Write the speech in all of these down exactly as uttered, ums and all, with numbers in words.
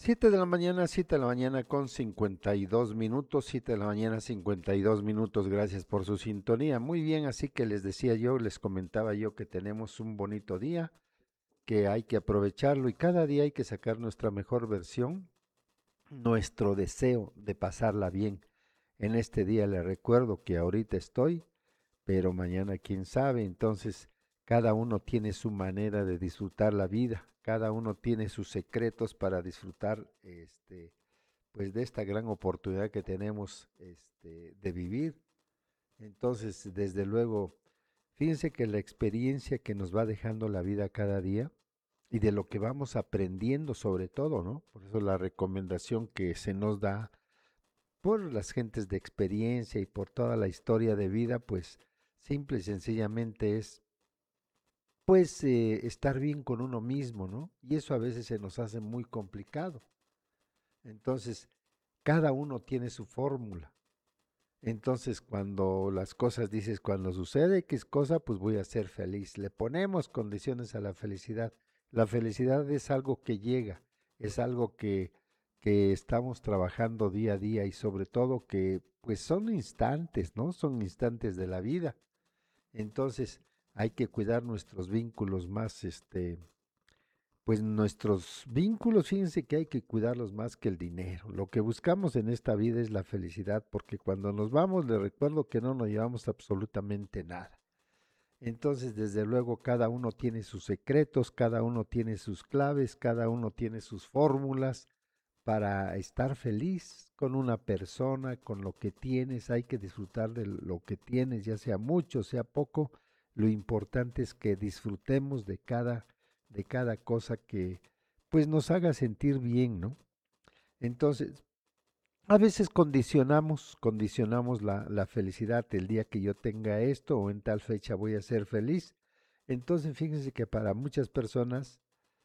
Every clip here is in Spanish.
Siete de la mañana, siete de la mañana con cincuenta y dos minutos, siete de la mañana cincuenta y dos minutos, gracias por su sintonía. Muy bien, así que les decía yo, les comentaba yo que tenemos un bonito día, que hay que aprovecharlo y cada día hay que sacar nuestra mejor versión, nuestro deseo de pasarla bien. En este día les recuerdo que ahorita estoy, pero mañana quién sabe, entonces cada uno tiene su manera de disfrutar la vida, cada uno tiene sus secretos para disfrutar este pues de esta gran oportunidad que tenemos este de vivir. Entonces, desde luego, fíjense que la experiencia que nos va dejando la vida cada día y de lo que vamos aprendiendo sobre todo, ¿no? Por eso la recomendación que se nos da por las gentes de experiencia y por toda la historia de vida, pues simple y sencillamente es, pues, eh, estar bien con uno mismo, ¿no? Y eso a veces se nos hace muy complicado. Entonces, cada uno tiene su fórmula. Entonces, cuando las cosas dices, cuando sucede X cosa, pues voy a ser feliz. Le ponemos condiciones a la felicidad. La felicidad es algo que llega, es algo que, que estamos trabajando día a día y sobre todo que pues son instantes, ¿no? Son instantes de la vida. Entonces, hay que cuidar nuestros vínculos más, este, pues nuestros vínculos, fíjense que hay que cuidarlos más que el dinero. Lo que buscamos en esta vida es la felicidad, porque cuando nos vamos, les recuerdo que no nos llevamos absolutamente nada. Entonces, desde luego, cada uno tiene sus secretos, cada uno tiene sus claves, cada uno tiene sus fórmulas para estar feliz con una persona, con lo que tienes. Hay que disfrutar de lo que tienes, ya sea mucho, sea poco. Lo importante es que disfrutemos de cada, de cada cosa que pues nos haga sentir bien, ¿no? Entonces, a veces condicionamos, condicionamos la, la felicidad, el día que yo tenga esto o en tal fecha voy a ser feliz. Entonces, fíjense que para muchas personas,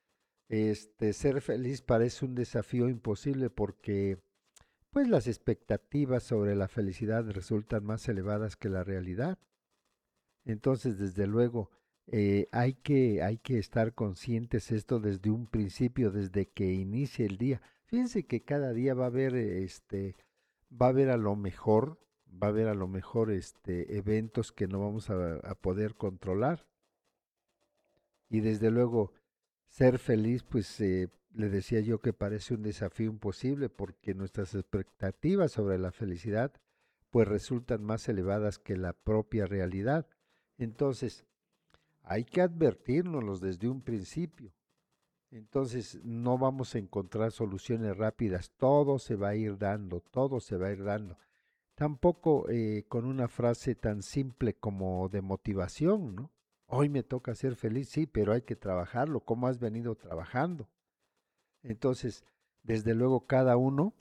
este, ser feliz parece un desafío imposible porque, pues, las expectativas sobre la felicidad resultan más elevadas que la realidad. Entonces, desde luego, eh, hay que, hay que estar conscientes esto desde un principio, desde que inicie el día. Fíjense que cada día va a haber, eh, este, va a haber a lo mejor, va a haber a lo mejor, este, eventos que no vamos a, a poder controlar. Y desde luego, ser feliz, pues, eh, le decía yo que parece un desafío imposible porque nuestras expectativas sobre la felicidad, pues, resultan más elevadas que la propia realidad. Entonces, hay que advertirnos desde un principio. Entonces no vamos a encontrar soluciones rápidas, todo se va a ir dando, todo se va a ir dando. Tampoco eh, con una frase tan simple como de motivación, ¿no? Hoy me toca ser feliz, sí, pero hay que trabajarlo, como has venido trabajando. Entonces, desde luego cada uno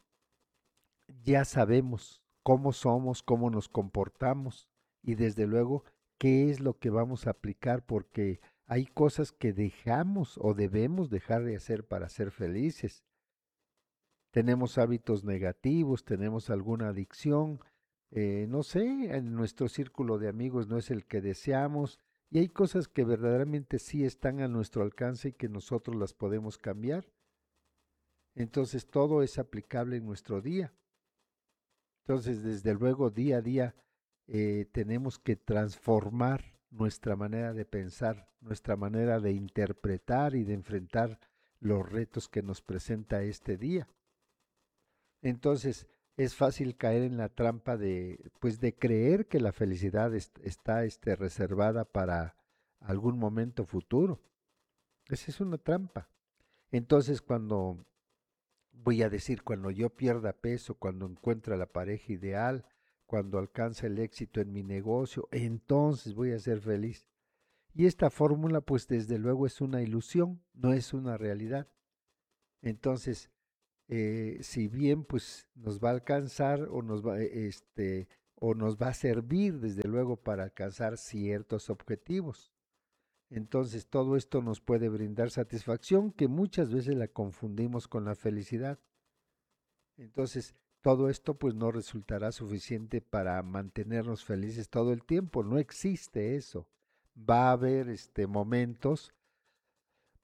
ya sabemos cómo somos, cómo nos comportamos y desde luego qué es lo que vamos a aplicar porque hay cosas que dejamos o debemos dejar de hacer para ser felices. Tenemos hábitos negativos, tenemos alguna adicción, eh, no sé, en nuestro círculo de amigos no es el que deseamos y hay cosas que verdaderamente sí están a nuestro alcance y que nosotros las podemos cambiar. Entonces todo es aplicable en nuestro día. Entonces, desde luego, día a día eh, tenemos que transformar nuestra manera de pensar, nuestra manera de interpretar y de enfrentar los retos que nos presenta este día. Entonces, es fácil caer en la trampa de, pues, de creer que la felicidad est- está, este, reservada para algún momento futuro. Esa es una trampa. Entonces, cuando voy a decir, cuando yo pierda peso, cuando encuentre la pareja ideal, cuando alcance el éxito en mi negocio, entonces voy a ser feliz. Y esta fórmula, pues desde luego es una ilusión, no es una realidad. Entonces, eh, si bien pues nos va a alcanzar o nos va, eh, este, o nos va a servir desde luego para alcanzar ciertos objetivos. Entonces todo esto nos puede brindar satisfacción que muchas veces la confundimos con la felicidad. Entonces, todo esto pues no resultará suficiente para mantenernos felices todo el tiempo, no existe eso. Va a haber este momentos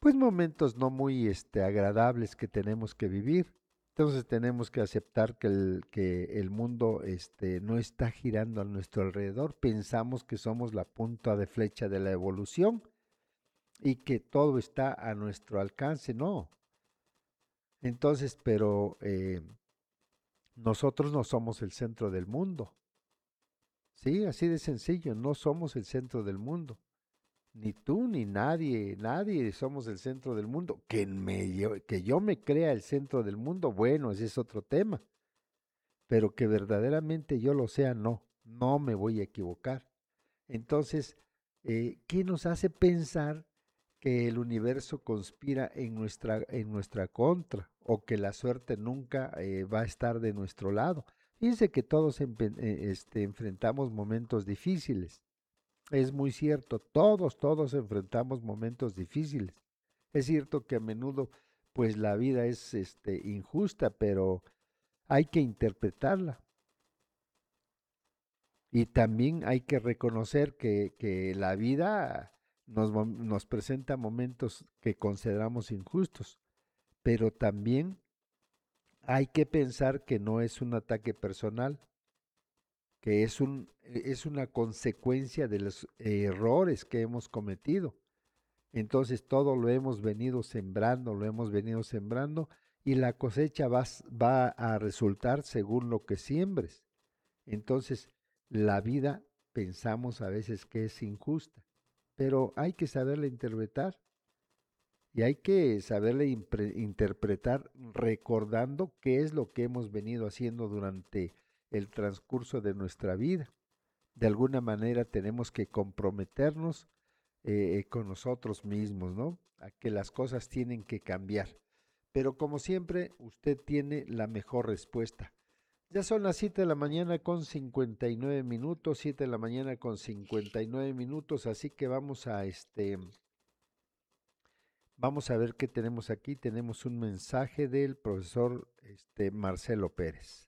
pues momentos no muy este, agradables que tenemos que vivir. Entonces tenemos que aceptar que el, que el mundo este, no está girando a nuestro alrededor. Pensamos que somos la punta de flecha de la evolución y que todo está a nuestro alcance. No. Entonces, pero eh, nosotros no somos el centro del mundo. Sí, así de sencillo, no somos el centro del mundo. Ni tú ni nadie, nadie somos el centro del mundo. Que, me, yo, que yo me crea el centro del mundo, bueno, ese es otro tema. Pero que verdaderamente yo lo sea, no, no me voy a equivocar. Entonces, eh, ¿qué nos hace pensar que el universo conspira en nuestra, en nuestra contra o que la suerte nunca eh, va a estar de nuestro lado? Fíjense que todos empe- eh, este, enfrentamos momentos difíciles. Es muy cierto, todos, todos enfrentamos momentos difíciles. Es cierto que a menudo, pues la vida es este, injusta, pero hay que interpretarla. Y también hay que reconocer que, que la vida nos, mom- nos presenta momentos que consideramos injustos, pero también hay que pensar que no es un ataque personal, que es un, es una consecuencia de los errores que hemos cometido. Entonces todo lo hemos venido sembrando, lo hemos venido sembrando y la cosecha va, s- va a resultar según lo que siembres. Entonces la vida pensamos a veces que es injusta, pero hay que saberla interpretar y hay que saberla impre- interpretar recordando qué es lo que hemos venido haciendo durante el transcurso de nuestra vida. De alguna manera tenemos que comprometernos eh, con nosotros mismos, ¿no? A que las cosas tienen que cambiar. Pero como siempre, usted tiene la mejor respuesta. Ya son las siete de la mañana con cincuenta y nueve minutos, siete de la mañana con cincuenta y nueve minutos, así que vamos a este, vamos a ver qué tenemos aquí. Tenemos un mensaje del profesor este, Marcelo Pérez.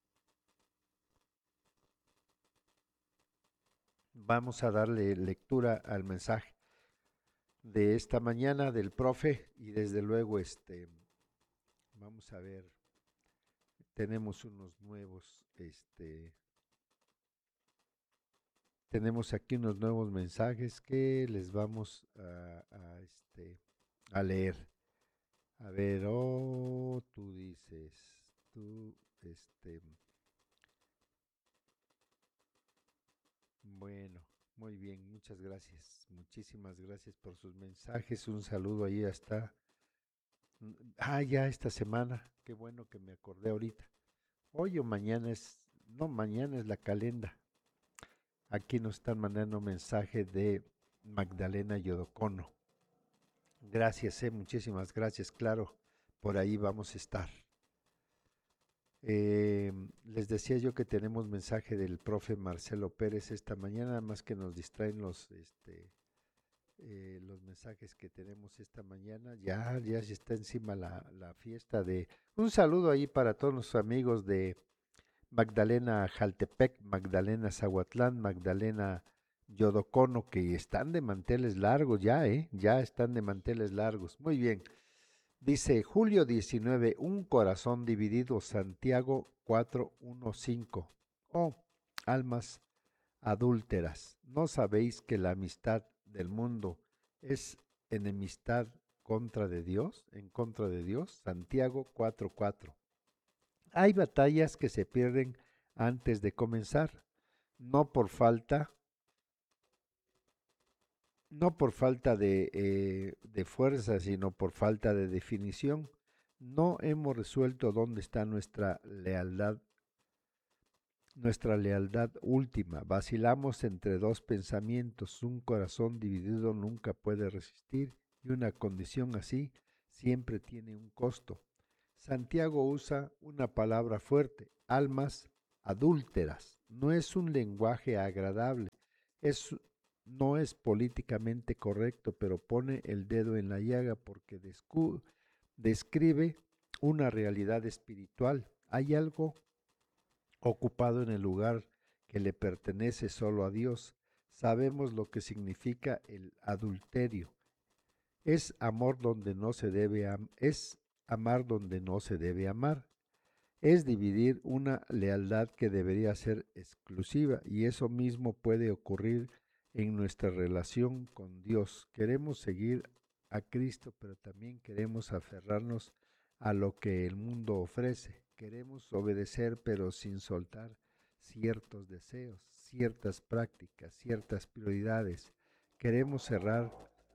Vamos a darle lectura al mensaje de esta mañana del profe y desde luego este, vamos a ver, tenemos unos nuevos, este, tenemos aquí unos nuevos mensajes que les vamos a, a, este, a leer. A ver, oh, tú dices, tú, este, bueno, muy bien, muchas gracias, muchísimas gracias por sus mensajes, un saludo ahí hasta, ah, ya esta semana, qué bueno que me acordé ahorita. Hoy o mañana es, no, mañana es la calenda. Aquí nos están mandando un mensaje de Magdalena Yodocono. Gracias, eh, muchísimas gracias, claro, por ahí vamos a estar. Eh, les decía yo que tenemos mensaje del profe Marcelo Pérez esta mañana, nada más que nos distraen los, este, eh, los mensajes que tenemos esta mañana. Ya, ya se está encima la, la fiesta de... Un saludo ahí para todos los amigos de Magdalena Jaltepec, Magdalena Zahuatlán, Magdalena Yodocono, que están de manteles largos ya, ¿eh? Ya están de manteles largos. Muy bien. Dice julio diecinueve, un corazón dividido, Santiago cuatro uno cinco. Oh, almas adúlteras, ¿no sabéis que la amistad del mundo es enemistad contra de Dios, en contra de Dios? Santiago cuatro cuatro. Hay batallas que se pierden antes de comenzar, no por falta, no por falta de, eh, de fuerza, sino por falta de definición. No hemos resuelto dónde está nuestra lealtad, nuestra lealtad última. Vacilamos entre dos pensamientos. Un corazón dividido nunca puede resistir y una condición así siempre tiene un costo. Santiago usa una palabra fuerte, almas adúlteras. No es un lenguaje agradable, es, no es políticamente correcto, pero pone el dedo en la llaga porque descu- describe una realidad espiritual. Hay algo ocupado en el lugar que le pertenece solo a Dios. Sabemos lo que significa el adulterio Es amor donde no se debe am- es amar donde no se debe amar. Es dividir una lealtad que debería ser exclusiva y eso mismo puede ocurrir en nuestra relación con Dios. Queremos seguir a Cristo, pero también queremos aferrarnos a lo que el mundo ofrece. Queremos obedecer, pero sin soltar ciertos deseos, ciertas prácticas, ciertas prioridades. Queremos cerrar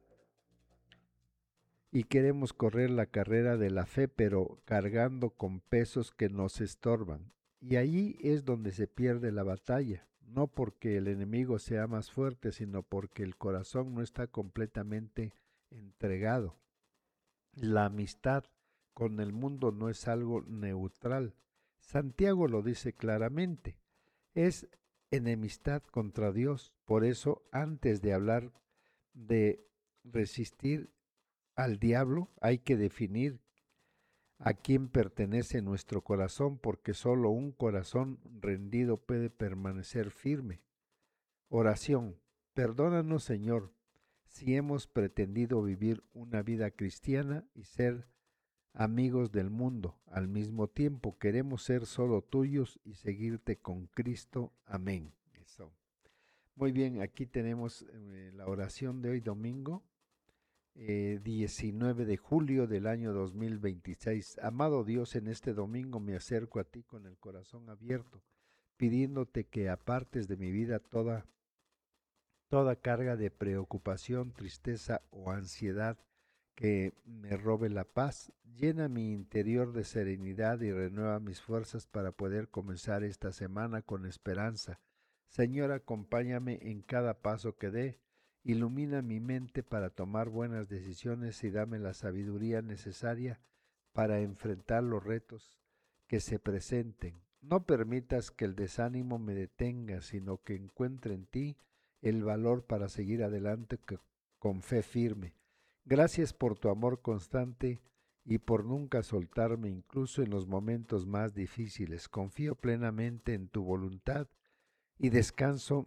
y queremos correr la carrera de la fe, pero cargando con pesos que nos estorban. Y allí es donde se pierde la batalla, no porque el enemigo sea más fuerte, sino porque el corazón no está completamente entregado. La amistad con el mundo no es algo neutral. Santiago lo dice claramente, es enemistad contra Dios. Por eso, antes de hablar de resistir al diablo, hay que definir a quién pertenece nuestro corazón, porque solo un corazón rendido puede permanecer firme. Oración. Perdónanos, Señor, si hemos pretendido vivir una vida cristiana y ser amigos del mundo. Al mismo tiempo queremos ser solo tuyos y seguirte con Cristo. Amén. Eso. Muy bien, aquí tenemos eh, la oración de hoy domingo. Eh, diecinueve de julio del año dos mil veintiséis. Amado Dios, en este domingo me acerco a ti con el corazón abierto, pidiéndote que apartes de mi vida toda, toda carga de preocupación, tristeza o ansiedad que me robe la paz. Llena mi interior de serenidad y renueva mis fuerzas para poder comenzar esta semana con esperanza. Señor, acompáñame en cada paso que dé. Ilumina mi mente para tomar buenas decisiones y dame la sabiduría necesaria para enfrentar los retos que se presenten. No permitas que el desánimo me detenga, sino que encuentre en ti el valor para seguir adelante con fe firme. Gracias por tu amor constante y por nunca soltarme incluso en los momentos más difíciles. Confío plenamente en tu voluntad y descanso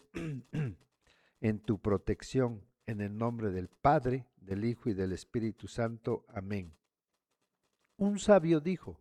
en tu protección, en el nombre del Padre, del Hijo y del Espíritu Santo. Amén. Un sabio dijo,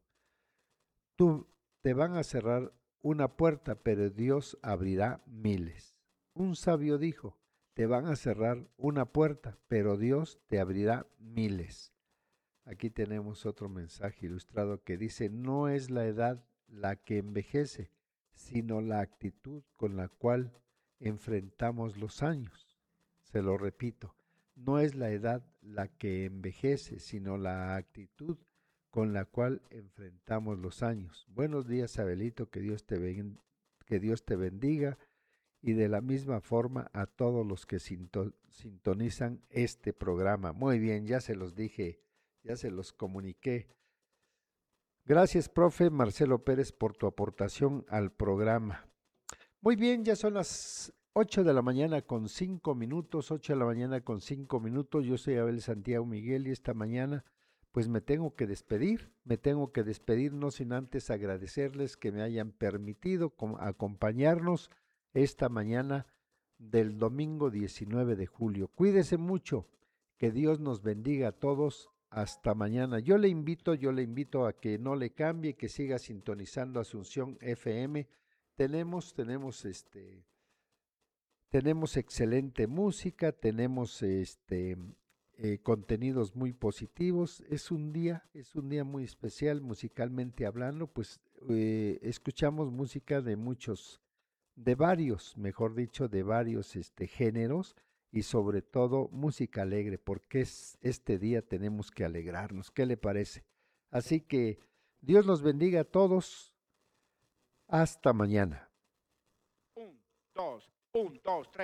tú te van a cerrar una puerta, pero Dios abrirá miles. Un sabio dijo, te van a cerrar una puerta, pero Dios te abrirá miles. Aquí tenemos otro mensaje ilustrado que dice, no es la edad la que envejece, sino la actitud con la cual enfrentamos los años. Se lo repito, no es la edad la que envejece, sino la actitud con la cual enfrentamos los años. Buenos días, Abelito, que Dios te, ben, que Dios te bendiga y de la misma forma a todos los que sinto, sintonizan este programa. Muy bien, ya se los dije, ya se los comuniqué. Gracias, profe Marcelo Pérez, por tu aportación al programa. Muy bien, ya son las ocho de la mañana con cinco minutos, ocho de la mañana con cinco minutos. Yo soy Abel Santiago Miguel y esta mañana pues me tengo que despedir, me tengo que despedir no sin antes agradecerles que me hayan permitido acompañarnos esta mañana del domingo diecinueve de julio. Cuídese mucho, que Dios nos bendiga a todos. Hasta mañana. Yo le invito, yo le invito a que no le cambie, que siga sintonizando Asunción F M. Tenemos, tenemos este, tenemos excelente música, tenemos este eh, contenidos muy positivos. Es un día, es un día muy especial musicalmente hablando, pues eh, escuchamos música de muchos, de varios, mejor dicho, de varios este, géneros y sobre todo música alegre, porque es, este día tenemos que alegrarnos. ¿Qué le parece? Así que Dios los bendiga a todos. Hasta mañana. Un, dos, un, dos, tres.